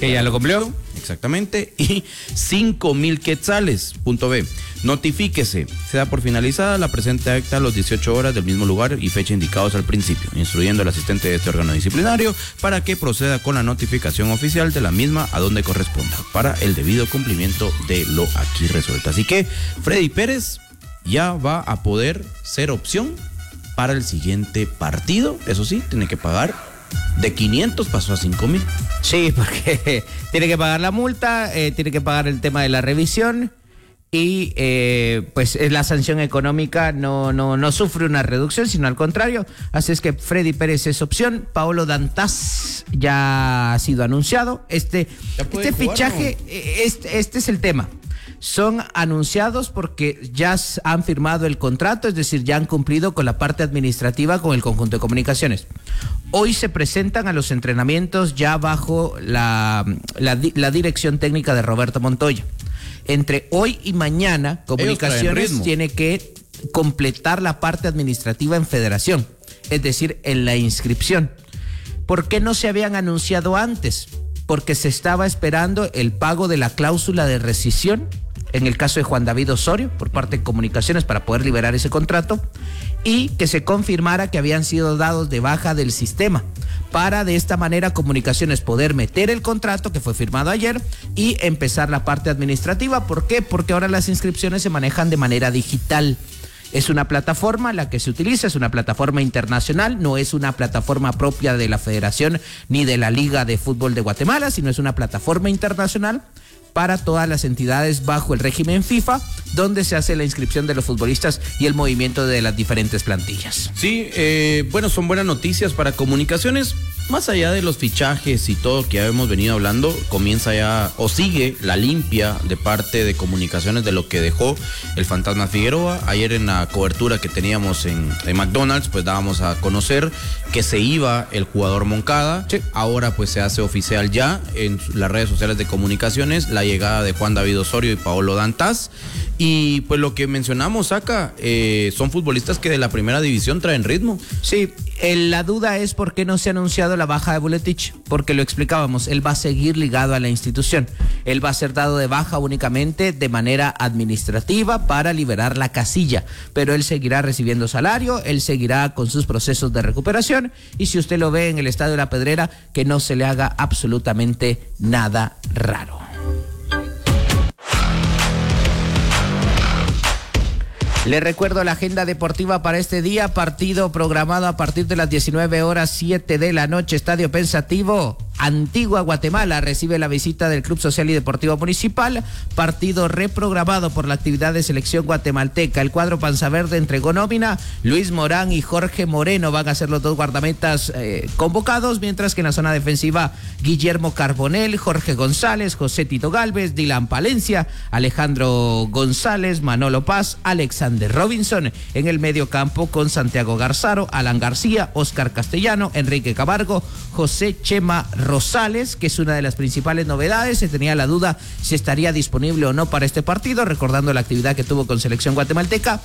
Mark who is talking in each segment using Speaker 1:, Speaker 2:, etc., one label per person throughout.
Speaker 1: Que ya lo cumplió.
Speaker 2: Exactamente. Y 5,000 quetzales. Punto B. Notifíquese. Se da por finalizada la presente acta a las 18 horas del mismo lugar y fecha indicados al principio, instruyendo al asistente de este órgano disciplinario para que proceda con la notificación oficial de la misma a donde corresponda, para el debido cumplimiento de lo aquí resuelto. Así que Freddy Pérez ya va a poder ser opción para el siguiente partido. Eso sí, tiene que pagar. De 500 pasó a 5,000.
Speaker 1: Sí, porque tiene que pagar la multa, tiene que pagar el tema de la revisión y pues la sanción económica no sufre una reducción, sino al contrario. Así es que Freddy Pérez es opción. Paolo Dantas ya ha sido anunciado. Este fichaje, ¿no? Este es el tema. Son anunciados porque ya han firmado el contrato, es decir, ya han cumplido con la parte administrativa con el conjunto de comunicaciones. Hoy se presentan a los entrenamientos ya bajo la dirección técnica de Roberto Montoya. Entre hoy y mañana, Comunicaciones tiene que completar la parte administrativa en Federación, es decir, en la inscripción. ¿Por qué no se habían anunciado antes? Porque se estaba esperando el pago de la cláusula de rescisión en el caso de Juan David Osorio por parte de Comunicaciones para poder liberar ese contrato, y que se confirmara que habían sido dados de baja del sistema para de esta manera Comunicaciones poder meter el contrato que fue firmado ayer y empezar la parte administrativa. ¿Por qué? Porque ahora las inscripciones se manejan de manera digital. Es una plataforma la que se utiliza, es una plataforma internacional, no es una plataforma propia de la Federación ni de la Liga de Fútbol de Guatemala, sino es una plataforma internacional para todas las entidades bajo el régimen FIFA, donde se hace la inscripción de los futbolistas y el movimiento de las diferentes plantillas.
Speaker 2: Sí, bueno, son buenas noticias para Comunicaciones. Más allá de los fichajes y todo que ya hemos venido hablando, comienza ya o sigue la limpia de parte de Comunicaciones de lo que dejó el Fantasma Figueroa. Ayer en la cobertura que teníamos en McDonald's, pues dábamos a conocer que se iba el jugador Moncada. Sí. Ahora pues se hace oficial ya en las redes sociales de Comunicaciones la llegada de Juan David Osorio y Paolo Dantas. Y pues lo que mencionamos acá, son futbolistas que de la primera división traen ritmo.
Speaker 1: Sí, la duda es por qué no se ha anunciado la baja de Buletich, porque lo explicábamos, él va a seguir ligado a la institución, él va a ser dado de baja únicamente de manera administrativa para liberar la casilla, pero él seguirá recibiendo salario, él seguirá con sus procesos de recuperación, y si usted lo ve en el Estadio de la Pedrera, que no se le haga absolutamente nada raro. Le recuerdo la agenda deportiva para este día, partido programado a partir de las 19:07 de la noche, Estadio Pensativo. Antigua Guatemala recibe la visita del Club Social y Deportivo Municipal, partido reprogramado por la actividad de selección guatemalteca. El cuadro Panza Verde entregó nómina, Luis Morán y Jorge Moreno van a ser los dos guardametas convocados, mientras que en la zona defensiva Guillermo Carbonell, Jorge González, José Tito Galvez, Dylan Palencia, Alejandro González, Manolo Paz, Alexander Robinson. En el medio campo con Santiago Garzaro, Alan García, Oscar Castellano, Enrique Camargo, José Chema Rosales, que es una de las principales novedades. Se tenía la duda si estaría disponible o no para este partido, recordando la actividad que tuvo con selección guatemalteca.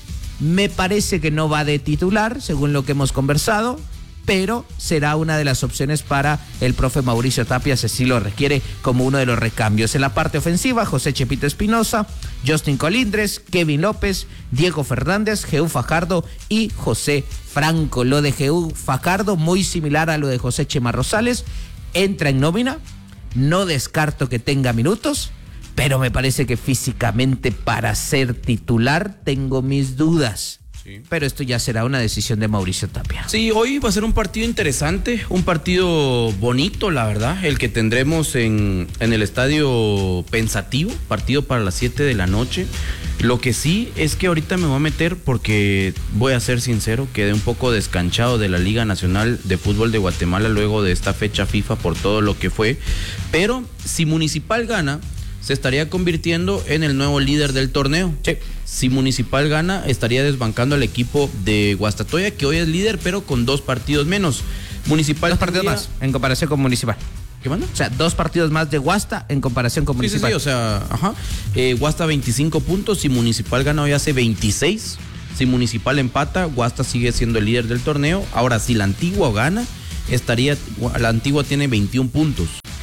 Speaker 1: Me parece que no va de titular, según lo que hemos conversado, pero será una de las opciones para el profe Mauricio Tapia, si así lo requiere, como uno de los recambios. En la parte ofensiva, José Chepito Espinosa, Justin Colindres, Kevin López, Diego Fernández, Jeú Fajardo y José Franco. Lo de Jeú Fajardo, muy similar a lo de José Chema Rosales, entra en nómina, no descarto que tenga minutos, pero me parece que físicamente para ser titular tengo mis dudas. Sí. Pero esto ya será una decisión de Mauricio Tapia.
Speaker 2: Sí, hoy va a ser un partido interesante, un partido bonito, la verdad, el que tendremos en el Estadio Pensativo, partido para las 7 de la noche. Lo que sí es que ahorita me voy a meter, porque voy a ser sincero, quedé un poco descanchado de la Liga Nacional de Fútbol de Guatemala luego de esta fecha FIFA por todo lo que fue, pero si Municipal gana, se estaría convirtiendo en el nuevo líder del torneo. Sí. Si Municipal gana, estaría desbancando al equipo de Guastatoya, que hoy es líder, pero con 2 partidos menos. Municipal
Speaker 1: 2 partidos más en comparación con Municipal.
Speaker 2: ¿Qué manda?
Speaker 1: O sea, 2 partidos más de Guasta en comparación con Municipal.
Speaker 2: Sí, o sea, ajá. Guasta 25 puntos, si Municipal gana hoy hace 26. Si Municipal empata, Guasta sigue siendo el líder del torneo. Ahora, si la Antigua gana, la Antigua tiene 21 puntos.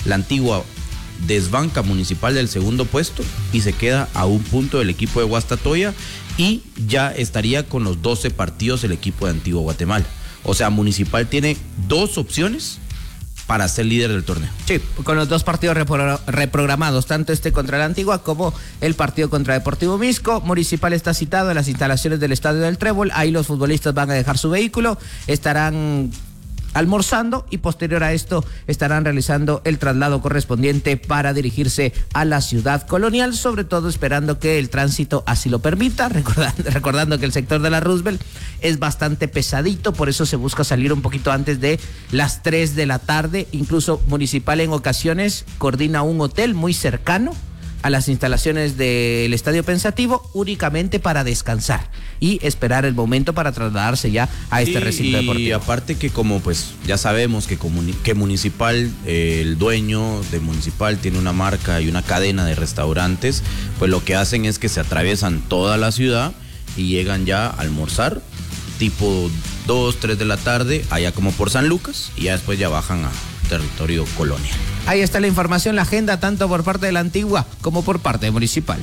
Speaker 2: La Antigua desbanca Municipal del segundo puesto y se queda a un punto del equipo de Guastatoya y ya estaría con los 12 partidos el equipo de Antigua Guatemala. O sea, Municipal tiene 2 opciones para ser líder del torneo.
Speaker 1: Sí, con los 2 partidos reprogramados, tanto este contra la Antigua como el partido contra Deportivo Misco. Municipal está citado en las instalaciones del Estadio del Trébol. Ahí los futbolistas van a dejar su vehículo, estarán almorzando y posterior a esto estarán realizando el traslado correspondiente para dirigirse a la ciudad colonial, sobre todo esperando que el tránsito así lo permita, recordando que el sector de la Roosevelt es bastante pesadito, por eso se busca salir un poquito antes de las 3 de la tarde, incluso Municipal en ocasiones coordina un hotel muy cercano a las instalaciones del Estadio Pensativo únicamente para descansar y esperar el momento para trasladarse ya a este recinto deportivo.
Speaker 2: Y aparte que como pues ya sabemos que Municipal, el dueño de Municipal tiene una marca y una cadena de restaurantes, pues lo que hacen es que se atraviesan toda la ciudad y llegan ya a almorzar tipo 2, 3 de la tarde, allá como por San Lucas, y ya después ya bajan a territorio colonial.
Speaker 1: Ahí está la información, la agenda, tanto por parte de la Antigua como por parte de Municipal.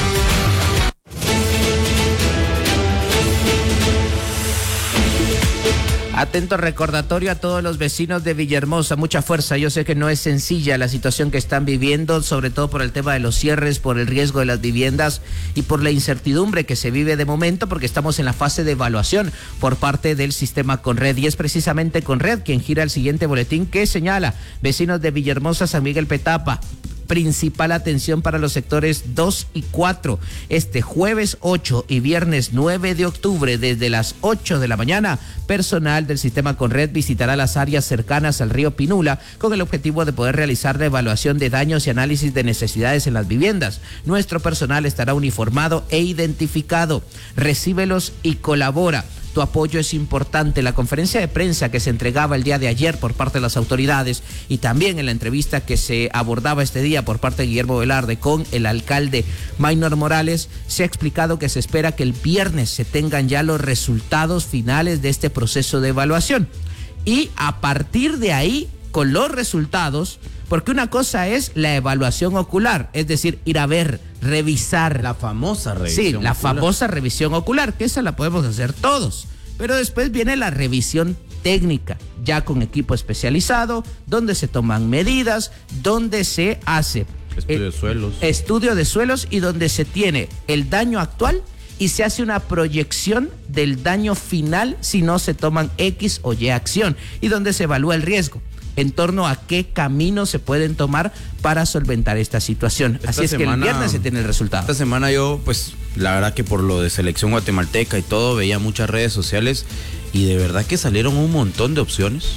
Speaker 1: Atento recordatorio a todos los vecinos de Villahermosa, mucha fuerza. Yo sé que no es sencilla la situación que están viviendo, sobre todo por el tema de los cierres, por el riesgo de las viviendas y por la incertidumbre que se vive de momento, porque estamos en la fase de evaluación por parte del sistema Conred. Y es precisamente Conred quien gira el siguiente boletín que señala: vecinos de Villahermosa, San Miguel Petapa, principal atención para los sectores 2 y 4. Este jueves 8 y viernes 9 de octubre, desde las 8 de la mañana, personal del sistema Conred visitará las áreas cercanas al río Pinula con el objetivo de poder realizar la evaluación de daños y análisis de necesidades en las viviendas. Nuestro personal estará uniformado e identificado. Recíbelos y colabora. Tu apoyo es importante. La conferencia de prensa que se entregaba el día de ayer por parte de las autoridades y también en la entrevista que se abordaba este día por parte de Guillermo Velarde con el alcalde Maynor Morales, se ha explicado que se espera que el viernes se tengan ya los resultados finales de este proceso de evaluación. Y a partir de ahí, con los resultados, porque una cosa es la evaluación ocular, es decir, ir a ver, revisar.
Speaker 2: La famosa revisión
Speaker 1: ocular. Sí, la
Speaker 2: ocular.
Speaker 1: famosa revisión ocular, que esa la podemos hacer todos. Pero después viene la revisión técnica, ya con equipo especializado, donde se toman medidas, donde se hace estudio de suelos y donde se tiene el daño actual y se hace una proyección del daño final si no se toman X o Y acción y donde se evalúa el riesgo en torno a qué caminos se pueden tomar para solventar esta situación. Así es que el viernes se tiene el resultado.
Speaker 2: Esta semana yo, pues, la verdad que por lo de selección guatemalteca y todo, veía muchas redes sociales y de verdad que salieron un montón de opciones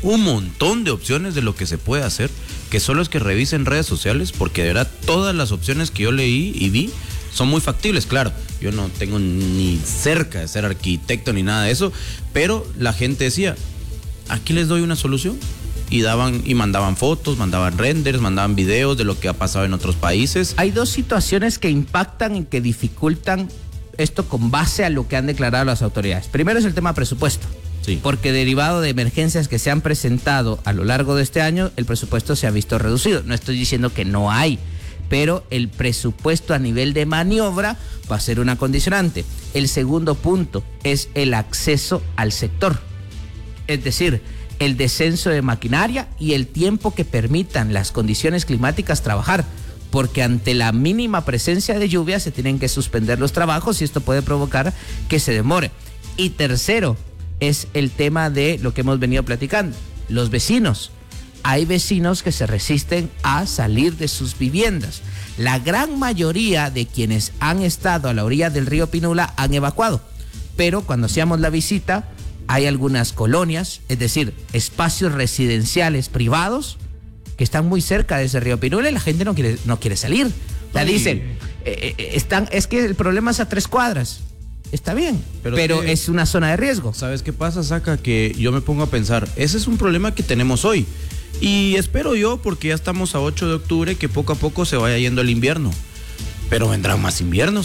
Speaker 2: de lo que se puede hacer, que solo es que revisen redes sociales, porque de verdad todas las opciones que yo leí y vi son muy factibles. Claro, yo no tengo ni cerca de ser arquitecto ni nada de eso, pero la gente decía, aquí les doy una solución. Y daban y mandaban fotos, mandaban renders, mandaban videos de lo que ha pasado en otros países.
Speaker 1: Hay 2 situaciones que impactan y que dificultan esto con base a lo que han declarado las autoridades. Primero es el tema presupuesto. Sí. Porque derivado de emergencias que se han presentado a lo largo de este año, el presupuesto se ha visto reducido. No estoy diciendo que no hay, pero el presupuesto a nivel de maniobra va a ser una condicionante. El segundo punto es el acceso al sector. Es decir, el descenso de maquinaria y el tiempo que permitan las condiciones climáticas trabajar, porque ante la mínima presencia de lluvia se tienen que suspender los trabajos y esto puede provocar que se demore. Y tercero es el tema de lo que hemos venido platicando, los vecinos. Hay vecinos que se resisten a salir de sus viviendas. La gran mayoría de quienes han estado a la orilla del río Pinula han evacuado, pero cuando hacíamos la visita hay algunas colonias, es decir, espacios residenciales privados que están muy cerca de ese río Pinula y la gente no quiere salir. La dicen, es que el problema es a 3 cuadras. Está bien, pero es una zona de riesgo.
Speaker 2: ¿Sabes qué pasa, Saca? Que yo me pongo a pensar, ese es un problema que tenemos hoy. Y espero yo, porque ya estamos a 8 de octubre, que poco a poco se vaya yendo el invierno. Pero vendrán más inviernos.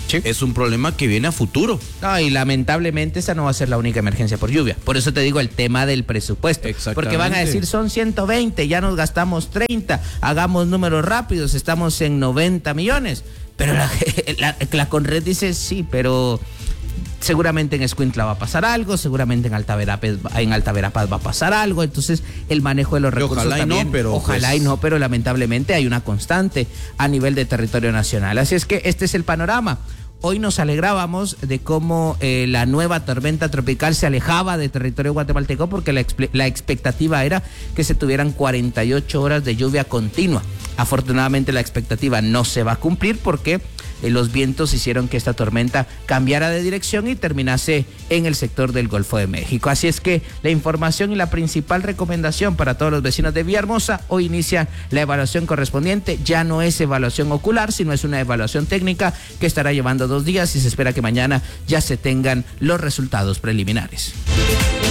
Speaker 2: Sí. Es un problema que viene a futuro.
Speaker 1: No, y lamentablemente esa no va a ser la única emergencia por lluvia. Por eso te digo el tema del presupuesto. Porque van a decir son 120, ya nos gastamos 30, hagamos números rápidos, estamos en 90 millones. Pero la Conred dice sí, pero seguramente en Escuintla va a pasar algo, seguramente en Alta Verapaz va a pasar algo. Entonces el manejo de los recursos
Speaker 2: ojalá
Speaker 1: también,
Speaker 2: y no,
Speaker 1: pero lamentablemente hay una constante a nivel de territorio nacional. Así es que este es el panorama. Hoy nos alegrábamos de cómo la nueva tormenta tropical se alejaba de territorio guatemalteco, porque la expectativa era que se tuvieran 48 horas de lluvia continua. Afortunadamente la expectativa no se va a cumplir porque los vientos hicieron que esta tormenta cambiara de dirección y terminase en el sector del Golfo de México. Así es que la información y la principal recomendación para todos los vecinos de Villahermosa: hoy inicia la evaluación correspondiente. Ya no es evaluación ocular, sino es una evaluación técnica que estará llevando 2 días y se espera que mañana ya se tengan los resultados preliminares.